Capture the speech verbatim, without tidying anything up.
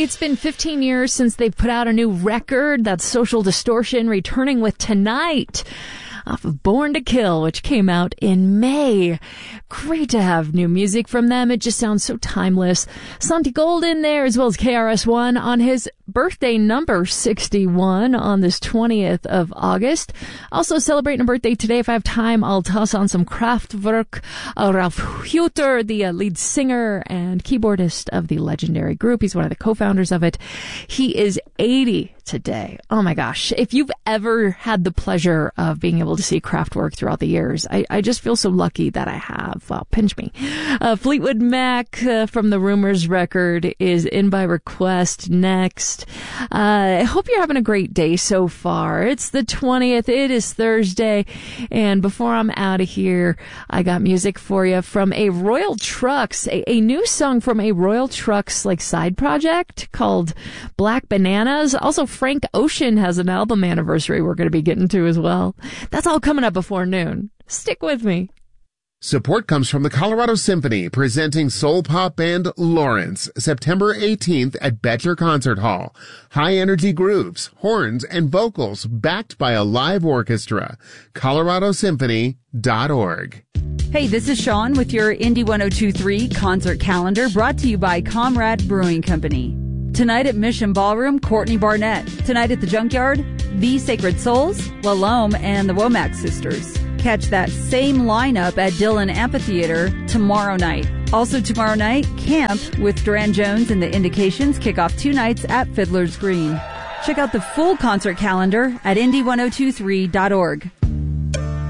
It's been fifteen years since they've put out a new record. That's Social Distortion, returning with Tonight off of Born to Kill, which came out in May. Great to have new music from them. It just sounds so timeless. Santi Gold in there, as well as K R S One on his birthday number sixty-one on this twentieth of August. Also celebrating a birthday today. If I have time, I'll toss on some Kraftwerk. Uh, Ralf Hutter, the uh, lead singer and keyboardist of the legendary group. He's one of the co-founders of it. He is eighty today. Oh my gosh. If you've ever had the pleasure of being able to see Kraftwerk throughout the years, I, I just feel so lucky that I have. Well, pinch me. Uh, Fleetwood Mac uh, from the Rumors record is in by request next. Uh, I hope you're having a great day so far. It's the twentieth. It is Thursday. And before I'm out of here, I got music for you from a Royal Trucks, a, a new song from a Royal Trucks like side project called Black Bananas. Also, Frank Ocean has an album anniversary we're going to be getting to as well. That's all coming up before noon. Stick with me. Support comes from the Colorado Symphony, presenting soul pop band Lawrence, September eighteenth at Betcher Concert Hall. High-energy grooves, horns, and vocals backed by a live orchestra. colorado symphony dot org. Hey, this is Sean with your Indy one oh two point three concert calendar, brought to you by Comrade Brewing Company. Tonight at Mission Ballroom, Courtney Barnett. Tonight at the Junkyard, The Sacred Souls, Lalome, and the Womack Sisters. Catch that same lineup at Dillon Amphitheater tomorrow night. Also tomorrow night, Camp with Duran Jones and the Indications kick off two nights at Fiddler's Green. Check out the full concert calendar at Indy one oh two three dot org.